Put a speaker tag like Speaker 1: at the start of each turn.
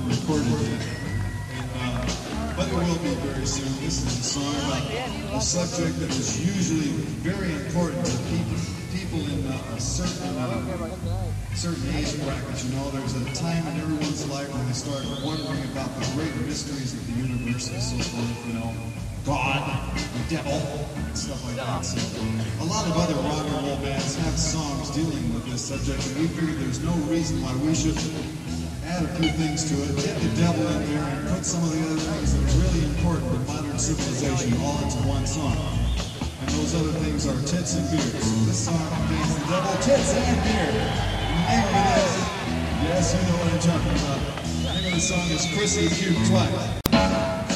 Speaker 1: recorded yet. But it will be very soon. This is a song about a subject that is usually very important to people in a certain age bracket. You know, there's a time in everyone's life when they start wondering about the great mysteries of the universe and so forth, you know, God, the devil, and stuff like that. So a lot of other rock and roll bands have songs dealing with this subject, and we figured there's no reason why we shouldn't add a few things to it, get the devil in there, and put some of the other things that are really important to modern civilization all into one song. And those other things are tits and beer. So this song contains the devil, tits, and beer. The name of it is, yes, you know what I'm talking about. The name of the song is Chrissy Cute Twat.